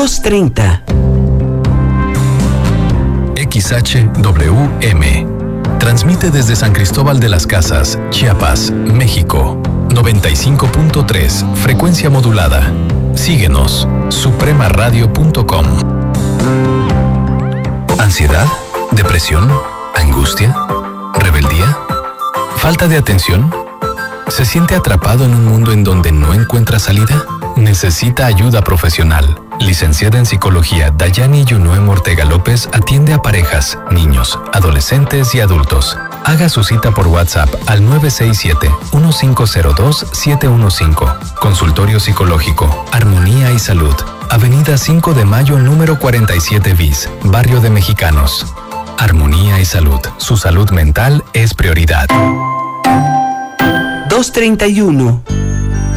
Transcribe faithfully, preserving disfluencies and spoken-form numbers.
dos treinta. X H W M. Transmite desde San Cristóbal de las Casas, Chiapas, México. noventa y cinco punto tres, frecuencia modulada. Síguenos, suprema radio punto com. ¿Ansiedad? ¿Depresión? ¿Angustia? ¿Rebeldía? ¿Falta de atención? ¿Se siente atrapado en un mundo en donde no encuentra salida? Necesita ayuda profesional. Licenciada en Psicología, Dayani Yunuem Ortega López atiende a parejas, niños, adolescentes y adultos. Haga su cita por WhatsApp al nueve seis siete, uno cinco cero dos, siete uno cinco. Consultorio Psicológico, Armonía y Salud. Avenida cinco de Mayo, número cuarenta y siete bis, Barrio de Mexicanos. Armonía y Salud. Su salud mental es prioridad. dos treinta y uno.